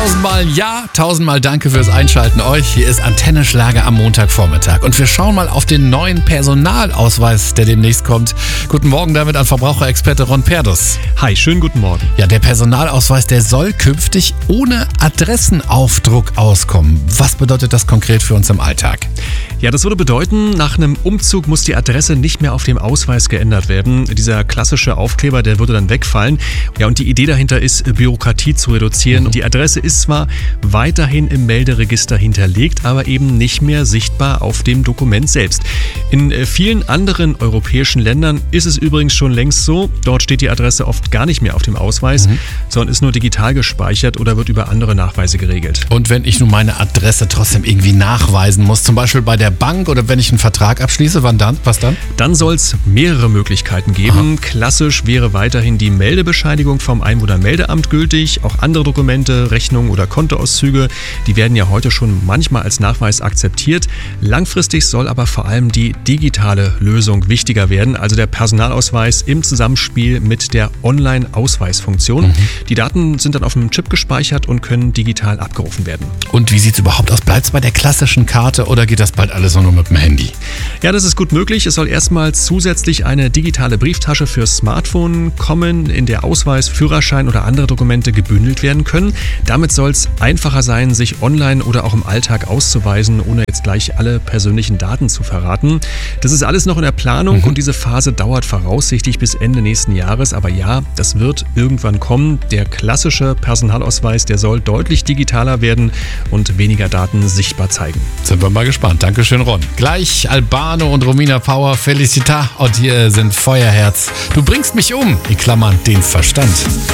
Tausendmal ja, tausendmal danke fürs Einschalten euch. Hier ist Antenne Schlager am Montagvormittag. Und wir schauen mal auf den neuen Personalausweis, der demnächst kommt. Guten Morgen damit an Verbraucherexperte Ron Perdus. Hi, schönen guten Morgen. Ja, der Personalausweis, der soll künftig ohne Adressenaufdruck auskommen. Was bedeutet das konkret für uns im Alltag? Ja, das würde bedeuten, nach einem Umzug muss die Adresse nicht mehr auf dem Ausweis geändert werden. Dieser klassische Aufkleber, der würde dann wegfallen. Ja, und die Idee dahinter ist, Bürokratie zu reduzieren. Die Adresse ist zwar weiterhin im Melderegister hinterlegt, aber eben nicht mehr sichtbar auf dem Dokument selbst. In vielen anderen europäischen Ländern ist es übrigens schon längst so. Dort steht die Adresse oft gar nicht mehr auf dem Ausweis, sondern ist nur digital gespeichert oder wird über andere Nachweise geregelt. Und wenn ich nun meine Adresse trotzdem irgendwie nachweisen muss, zum Beispiel bei der Bank oder wenn ich einen Vertrag abschließe, was dann? Dann soll es mehrere Möglichkeiten geben. Klassisch wäre weiterhin die Meldebescheinigung vom Einwohnermeldeamt gültig. Auch andere Dokumente, Rechnungen oder Kontoauszüge, die werden ja heute schon manchmal als Nachweis akzeptiert. Langfristig soll aber vor allem die digitale Lösung wichtiger werden, also der Personalausweis im Zusammenspiel mit der Online-Ausweisfunktion. Die Daten sind dann auf einem Chip gespeichert und können digital abgerufen werden. Und wie sieht es überhaupt aus? Bleibt es bei der klassischen Karte oder geht das bald alles nur mit dem Handy? Ja, das ist gut möglich. Es soll erstmal zusätzlich eine digitale Brieftasche fürs Smartphone kommen, in der Ausweis, Führerschein oder andere Dokumente gebündelt werden können. Damit soll es einfacher sein, sich online oder auch im Alltag auszuweisen, ohne jetzt gleich alle persönlichen Daten zu verraten. Das ist alles noch in der Planung und diese Phase dauert voraussichtlich bis Ende nächsten Jahres. Aber ja, das wird irgendwann kommen. Der klassische Personalausweis, der soll deutlich digitaler werden und weniger Daten sichtbar zeigen. Sind wir mal gespannt. Dankeschön, Ron. Gleich Albano und Romina Power, Felicita und hier sind Feuerherz. Du bringst mich um, in Klammern den Verstand.